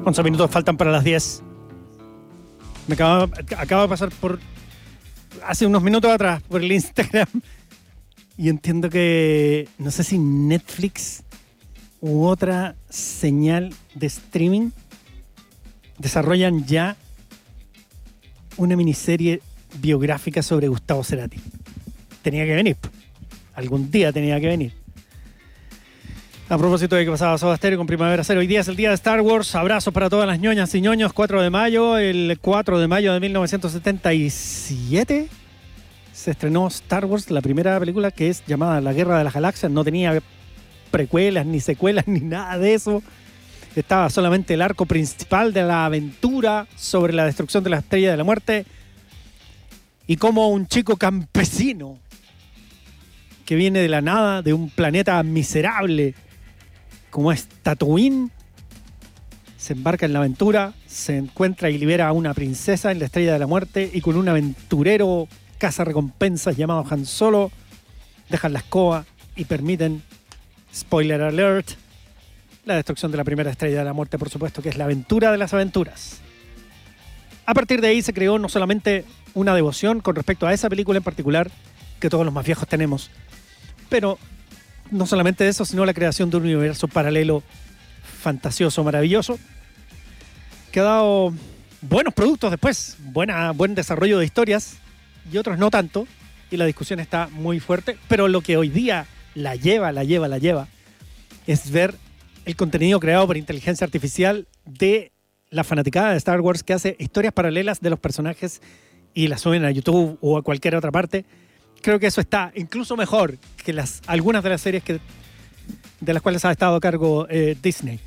11 minutos faltan para las 10. Me acabo de pasar por hace unos minutos atrás por el Instagram y entiendo que no sé si Netflix u otra señal de streaming desarrollan ya una miniserie biográfica sobre Gustavo Cerati. Tenía que venir. Algún día tenía que venir. A propósito de que pasaba Soda Stereo con Primavera Cero, hoy día es el día de Star Wars. Abrazos para todas las ñoñas y ñoños. 4 de mayo, el 4 de mayo de 1977 se estrenó Star Wars, la primera película, que es llamada La Guerra de las Galaxias. No tenía precuelas, ni secuelas, ni nada de eso. Estaba solamente el arco principal de la aventura sobre la destrucción de la Estrella de la Muerte y cómo un chico campesino que viene de la nada, de un planeta miserable como es Tatooine, se embarca en la aventura, se encuentra y libera a una princesa en la Estrella de la Muerte y con un aventurero cazarrecompensas llamado Han Solo dejan la escoba y permiten, spoiler alert, la destrucción de la primera Estrella de la Muerte, por supuesto, que es la aventura de las aventuras. A partir de ahí se creó no solamente una devoción con respecto a esa película en particular, que todos los más viejos tenemos, pero no solamente eso, sino la creación de un universo paralelo fantasioso, maravilloso, que ha dado buenos productos después, buen desarrollo de historias y otros no tanto, y la discusión está muy fuerte, pero lo que hoy día la lleva es ver el contenido creado por inteligencia artificial de la fanaticada de Star Wars, que hace historias paralelas de los personajes y las suben a YouTube o a cualquier otra parte. Creo que eso está incluso mejor que algunas de las series de las cuales ha estado a cargo Disney.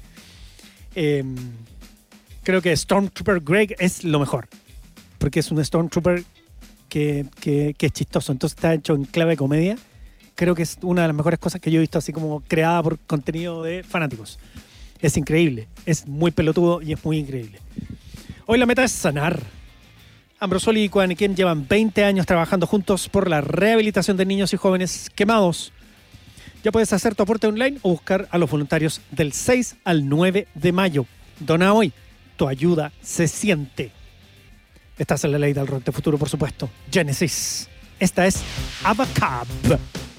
Creo que Stormtrooper Greg es lo mejor, porque es un Stormtrooper que es chistoso, entonces está hecho en clave de comedia. Creo que es una de las mejores cosas que yo he visto así como creada por contenido de fanáticos. Es increíble, es muy pelotudo y es muy increíble. Hoy la meta es sanar. Ambrosoli y Koaniken llevan 20 años trabajando juntos por la rehabilitación de niños y jóvenes quemados. Ya puedes hacer tu aporte online o buscar a los voluntarios del 6 al 9 de mayo. Dona hoy, tu ayuda se siente. Estás en la ley del rock de futuro, por supuesto. Genesis. Esta es Abacab.